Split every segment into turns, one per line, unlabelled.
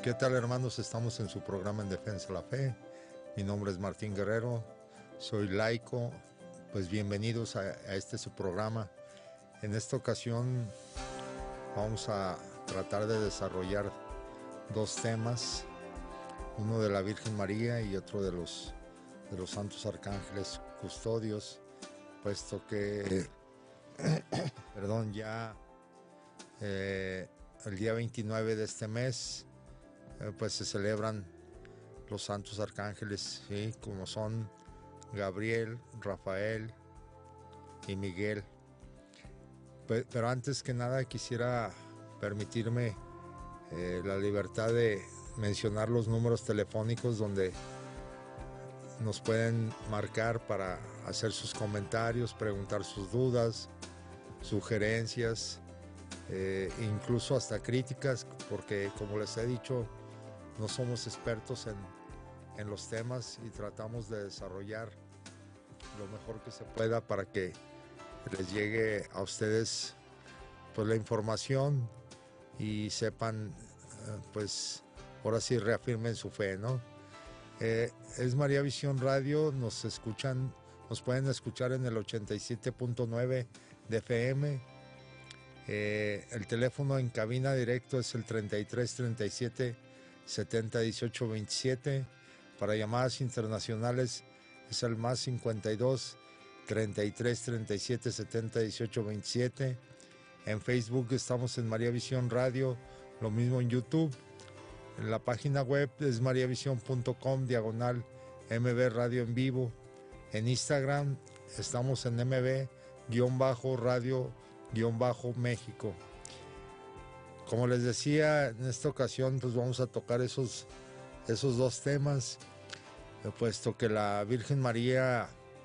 ¿Qué tal, hermanos? Estamos en su programa En Defensa de la Fe. Mi nombre es Martín Guerrero, soy laico. Pues bienvenidos a este su programa. En esta ocasión vamos a tratar de desarrollar dos temas, uno de la Virgen María y otro de los santos arcángeles custodios, puesto que, perdón, ya el día 29 de este mes, pues se celebran los santos arcángeles, ¿sí? Como son Gabriel, Rafael y Miguel. Pero antes que nada quisiera permitirme la libertad de mencionar los números telefónicos donde nos pueden marcar para hacer sus comentarios, preguntar sus dudas, sugerencias, incluso hasta críticas, porque como les he dicho, no somos expertos en los temas y tratamos de desarrollar lo mejor que se pueda para que les llegue a ustedes pues la información y sepan, pues ahora sí reafirmen su fe, ¿no? Es María Visión Radio, nos pueden escuchar en el 87.9 de FM. El teléfono en cabina directo es el 33 37 70 18 27. Para llamadas internacionales es el más 52 33 37 70 18 27. En Facebook estamos en María Visión Radio, lo mismo en YouTube. En la página web es mariavision.com/MB Radio en vivo. En Instagram estamos en MB-radio-México. Como les decía, en esta ocasión pues vamos a tocar esos dos temas, puesto que la Virgen María,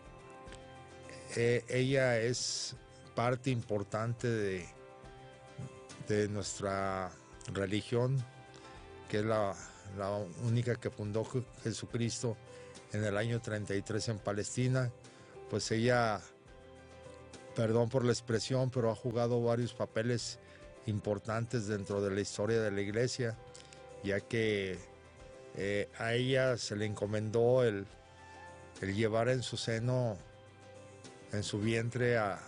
ella es parte importante de nuestra religión, que es la única que fundó Jesucristo en el año 33 en Palestina. Pues ella, perdón por la expresión, pero ha jugado varios papeles importantes dentro de la historia de la iglesia, ya que a ella se le encomendó el llevar en su seno, en su vientre, a